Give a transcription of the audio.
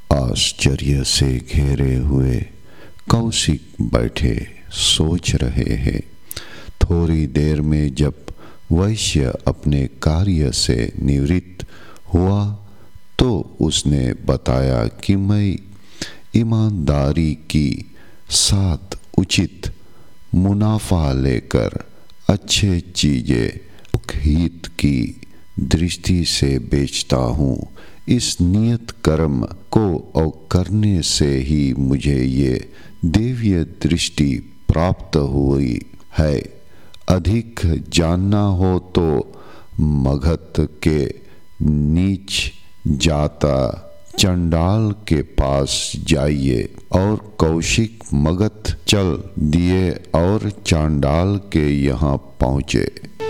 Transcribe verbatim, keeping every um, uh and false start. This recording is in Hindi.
आश्चर्य से घेरे हुए कौशिक बैठे सोच रहे हैं। थोड़ी देर में जब वैश्य अपने कार्य से निवृत्त हुआ तो उसने बताया कि मैं ईमानदारी की साथ उचित मुनाफा लेकर अच्छे चीज़ें हित की दृष्टि से बेचता हूँ। इस नियत कर्म को करने से ही मुझे ये दिव्य दृष्टि प्राप्त हुई है। अधिक जानना हो तो मगध के नीच जाता चंडाल के पास जाइए। और कौशिक मगध चल दिए और चांडाल के यहाँ पहुँचे।